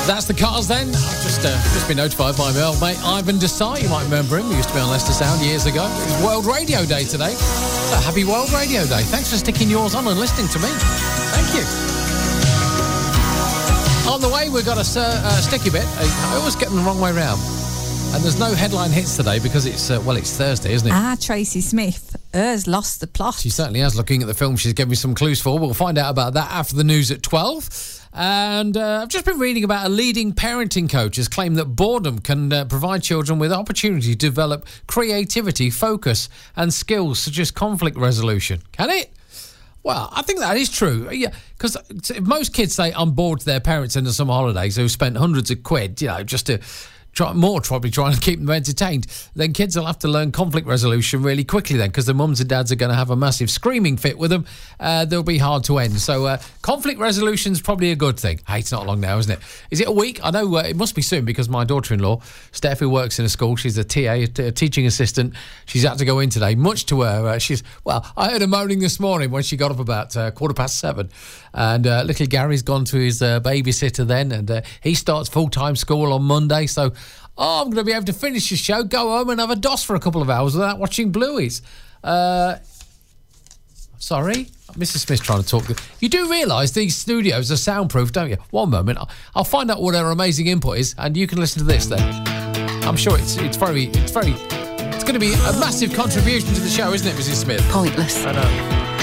That's the Cars then. I've just been notified by my old mate Ivan Desai. You might remember him. He used to be on Leicester Sound years ago. It's World Radio Day today. So happy World Radio Day. Thanks for sticking yours on and listening to me. Thank you. On the way, we've got a sticky bit. I always get them the wrong way round. And there's no headline hits today because it's Thursday, isn't it? Tracy Smith has lost the plot. She certainly has. Looking at the film she's given me some clues for. We'll find out about that after the news at 12. And I've just been reading about a leading parenting coach has claimed that boredom can provide children with opportunity to develop creativity, focus and skills such as conflict resolution. Can it? Well, I think that is true. Yeah, because most kids say I'm bored to their parents in the summer holidays who spent hundreds of quid, just to... probably trying to keep them entertained, then kids will have to learn conflict resolution really quickly then, because the mums and dads are going to have a massive screaming fit with them. They'll be hard to end. So conflict resolution's probably a good thing. Hey, it's not long now, isn't it? Is it a week? I know it must be soon, because my daughter-in-law, Steph, who works in a school, she's a TA, a teaching assistant. She's had to go in today, much to her. I heard her moaning this morning when she got up about 7:15. And little Gary's gone to his babysitter then, and he starts full-time school on Monday, so I'm going to be able to finish the show, go home and have a DOS for a couple of hours without watching Blueies. Sorry? Mrs. Smith's trying to talk. You do realise these studios are soundproof, don't you? One moment. I'll find out what her amazing input is, and you can listen to this then. I'm sure it's going to be a massive contribution to the show, isn't it, Mrs. Smith? Pointless. I know.